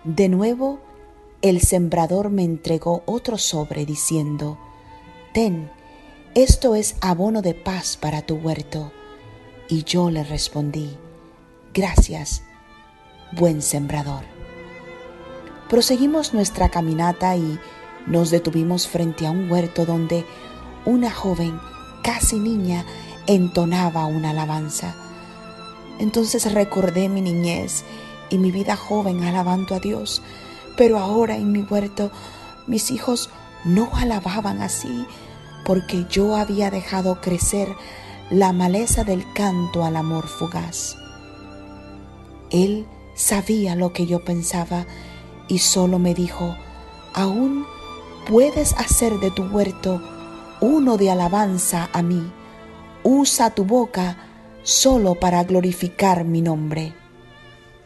De nuevo, el sembrador me entregó otro sobre diciendo: «Ten, esto es abono de paz para tu huerto». Y yo le respondí: «Gracias, buen sembrador». Proseguimos nuestra caminata y nos detuvimos frente a un huerto donde una joven, casi niña, entonaba una alabanza. Entonces recordé mi niñez y mi vida joven alabando a Dios, pero ahora en mi huerto mis hijos no alababan así, porque yo había dejado crecer la maleza del canto al amor fugaz. Él sabía lo que yo pensaba y solo me dijo: «Aún puedes hacer de tu huerto uno de alabanza a mí. Usa tu boca solo para glorificar mi nombre».